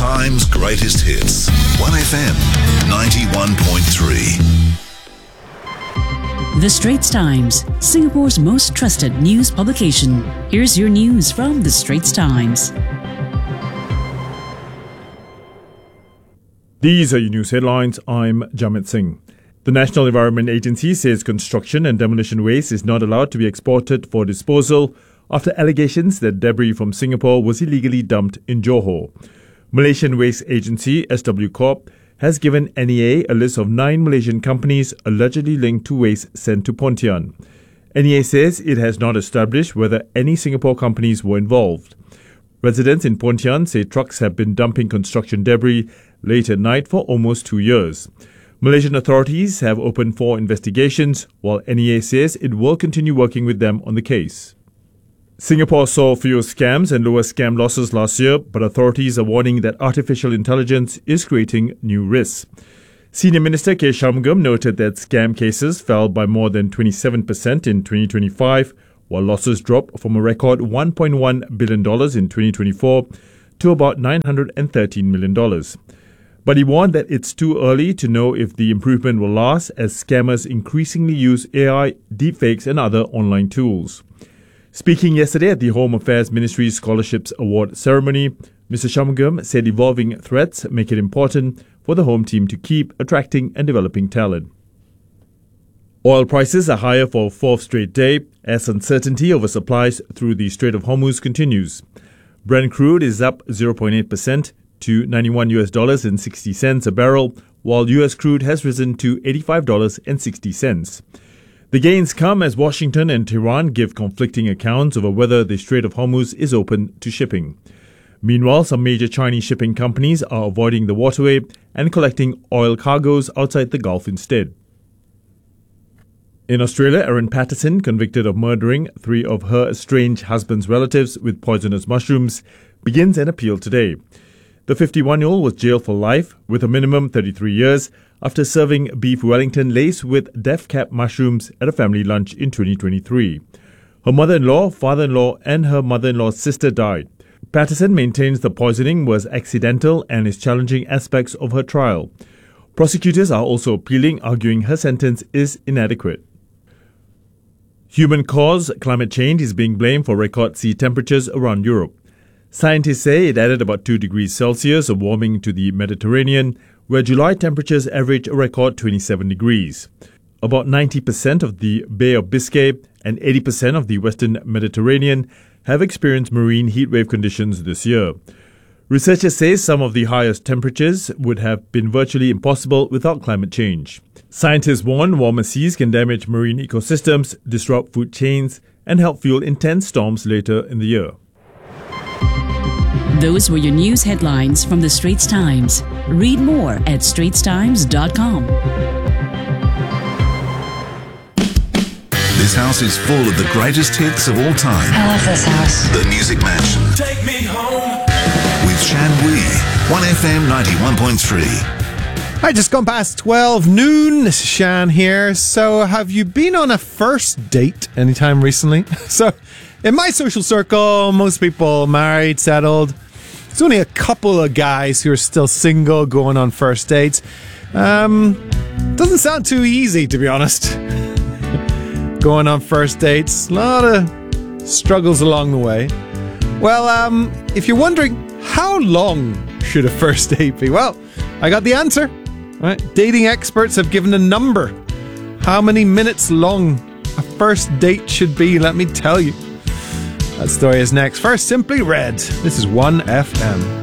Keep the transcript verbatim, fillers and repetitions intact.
time's greatest hits. one F M ninety-one point three. The Straits Times, Singapore's most trusted news publication. Here's your news from The Straits Times. These are your news headlines. I'm Jamit Singh. The National Environment Agency says construction and demolition waste is not allowed to be exported for disposal after allegations that debris from Singapore was illegally dumped in Johor. Malaysian Waste Agency, S W Corp, has given N E A a list of nine Malaysian companies allegedly linked to waste sent to Pontian. N E A says it has not established whether any Singapore companies were involved. Residents in Pontian say trucks have been dumping construction debris late at night for almost two years. Malaysian authorities have opened four investigations, while N E A says it will continue working with them on the case. Singapore saw fewer scams and lower scam losses last year, but authorities are warning that artificial intelligence is creating new risks. Senior Minister K. Shanmugam noted that scam cases fell by more than twenty-seven percent in twenty twenty-five, while losses dropped from a record one point one billion dollars in twenty twenty-four to about nine hundred thirteen million dollars. But he warned that it's too early to know if the improvement will last as scammers increasingly use A I, deepfakes and other online tools. Speaking yesterday at the Home Affairs Ministry's Scholarships Award ceremony, Mister Shanmugam said evolving threats make it important for the home team to keep attracting and developing talent. Oil prices are higher for a fourth straight day as uncertainty over supplies through the Strait of Hormuz continues. Brent crude is up zero point eight percent to ninety-one US dollars and sixty cents a barrel, while U S crude has risen to eighty-five dollars and sixty cents. The gains come as Washington and Tehran give conflicting accounts over whether the Strait of Hormuz is open to shipping. Meanwhile, some major Chinese shipping companies are avoiding the waterway and collecting oil cargoes outside the Gulf instead. In Australia, Erin Patterson, convicted of murdering three of her estranged husband's relatives with poisonous mushrooms, begins an appeal today. The fifty-one-year-old was jailed for life with a minimum thirty-three years after serving beef Wellington laced with death-cap mushrooms at a family lunch in twenty twenty-three. Her mother-in-law, father-in-law and her mother-in-law's sister died. Patterson maintains the poisoning was accidental and is challenging aspects of her trial. Prosecutors are also appealing, arguing her sentence is inadequate. Human-caused climate change is being blamed for record sea temperatures around Europe. Scientists say it added about two degrees Celsius of warming to the Mediterranean, where July temperatures averaged a record twenty-seven degrees. About ninety percent of the Bay of Biscay and eighty percent of the Western Mediterranean have experienced marine heatwave conditions this year. Researchers say some of the highest temperatures would have been virtually impossible without climate change. Scientists warn warmer seas can damage marine ecosystems, disrupt food chains, and help fuel intense storms later in the year. Those were your news headlines from The Straits Times. Read more at straits times dot com. This house is full of the greatest hits of all time. I love this house. The Music Mansion. Take me home. With Shan Wee. one F M ninety-one point three. Hi, just gone past twelve noon. This is Shan here. So, have you been on a first date anytime recently? So, in my social circle, most people married, settled. There's only a couple of guys who are still single going on first dates. Um, doesn't sound too easy, to be honest. Going on first dates, a lot of struggles along the way. Well, um, if you're wondering, how long should a first date be? Well, I got the answer. Right? Dating experts have given a number. How many minutes long a first date should be, let me tell you. That story is next. First, Simply Red. This is one F M.